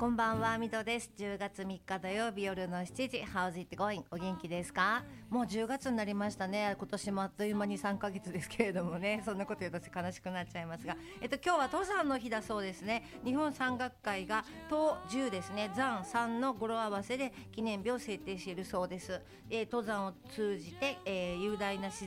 こんばんは、みどです。10月3日土曜日夜の7時 How's it going? お元気ですか？もう10月になりましたね。今年もあっという間に3ヶ月ですけれどもね、そんなこと言うと悲しくなっちゃいますが、今日は登山の日だそうですね。日本山岳会が登10ですね、山3の語呂合わせで記念日を制定しているそうです。登山を通じて、雄大な自